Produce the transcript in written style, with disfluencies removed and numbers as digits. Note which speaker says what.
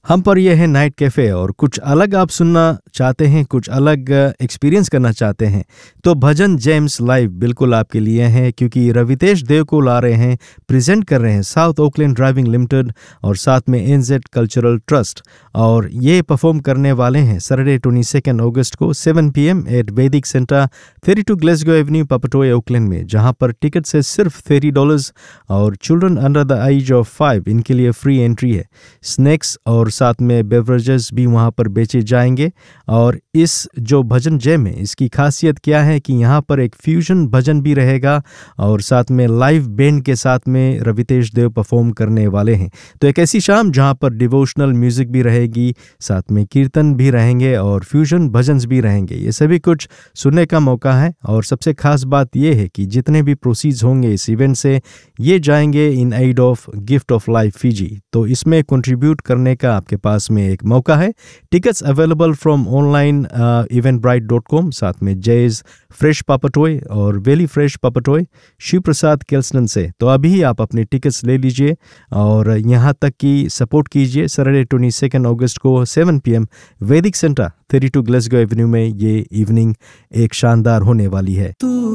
Speaker 1: हम पर यह है नाइट कैफ़े और कुछ अलग आप सुनना चाहते हैं, कुछ अलग एक्सपीरियंस करना चाहते हैं तो भजन जेम्स लाइव बिल्कुल आपके लिए हैं, क्योंकि रवितेश देव को ला रहे हैं, प्रेजेंट कर रहे हैं साउथ ओकलैंड ड्राइविंग लिमिटेड और साथ में एनजेड कल्चरल ट्रस्ट। और ये परफॉर्म करने वाले हैं सैटरडे 22 अगस्त को 7 PM एट वैदिक सेंटर 32 ग्लेसगो एवेन्यू पापटोय ओकलैंड में, जहां पर टिकट से सिर्फ $30 और children under the age of 5 इनके लिए फ्री एंट्री है। स्नैक्स और साथ में बेवरेजेस भी वहाँ पर बेचे जाएंगे। और इस जो भजन जैम है इसकी खासियत क्या है कि यहाँ पर एक फ्यूजन भजन भी रहेगा और साथ में लाइव बैंड के साथ में रवितेश देव परफॉर्म करने वाले हैं। तो एक ऐसी शाम जहाँ पर डिवोशनल म्यूजिक भी रहेगी, साथ में कीर्तन भी रहेंगे और फ्यूजन भजन्स भी रहेंगे। ये सभी कुछ सुनने का मौका है। और सबसे खास बात यह है कि जितने भी प्रोसीड्स होंगे इस इवेंट से ये जाएंगे in aid of gift of life Fiji. तो इसमें कंट्रीब्यूट करने का आपके पास में एक मौका है। Tickets available from online eventbrite.com, साथ में जैज फ्रेश पापटोय और वेली फ्रेश पापटोय शिव प्रसाद केल्सनन से। तो अभी आप अपने टिकट्स ले लीजिए और यहाँ तक कि सपोर्ट कीजिए। सैटरडे 22 अगस्त को 7 PM वैदिक सेंटर 32 ग्लेसगो एवेन्यू में ये इवनिंग एक शानदार होने वाली है।